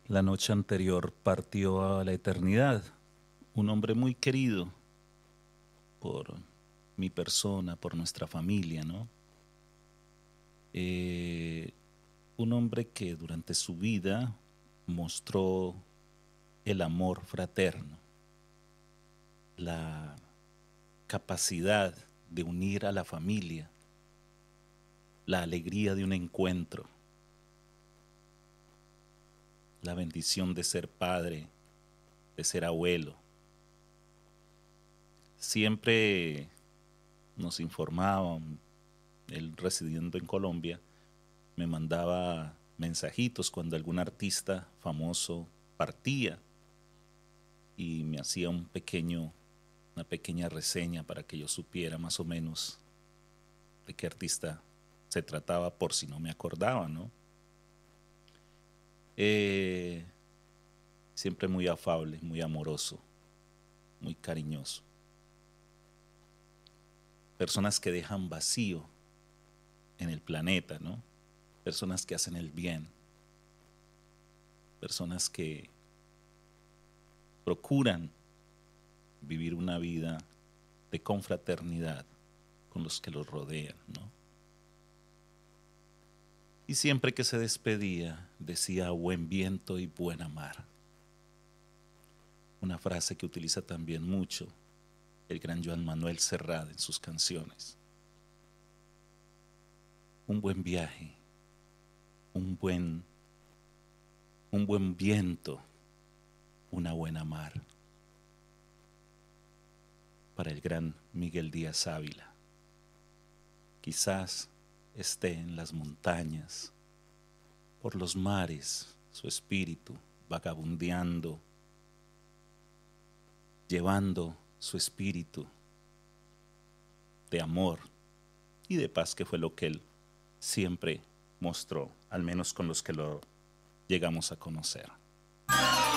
La noche anterior partió a la eternidad un hombre muy querido por mi persona, por nuestra familia, ¿no? Eh, un hombre que durante su vida mostró el amor fraterno, la capacidad de unir a la familia, la alegría de un encuentro, la bendición de ser padre, de ser abuelo. Siempre nos informaban, él residiendo en Colombia, me mandaba mensajitos cuando algún artista famoso partía y me hacía una pequeña reseña para que yo supiera más o menos de qué artista se trataba por si no me acordaba, ¿no? Eh, Siempre muy afable, muy amoroso, muy cariñoso. Personas que dejan vacío en el planeta, ¿no? Personas que hacen el bien, personas que procuran vivir una vida de confraternidad con los que los rodean, ¿no? Y siempre que se despedía decía buen viento y buena mar. Una frase que utiliza también mucho el gran Joan Manuel Serrat en sus canciones. Un buen viaje, un buen, un buen viento, una buena mar. Para el gran Miguel Díaz Ávila. Quizás esté en las montañas, por los mares, su espíritu vagabundeando, llevando su espíritu de amor y de paz, que fue lo que él siempre mostró, al menos con los que lo llegamos a conocer.